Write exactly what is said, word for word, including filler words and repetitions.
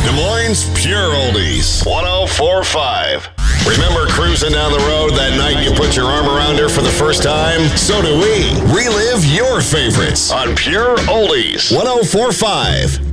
Des Moines Pure Oldies. one oh four point five. Remember cruising down the road that night you put your arm around her for the first time? So do we. Relive your favorites on Pure Oldies. one oh four point five.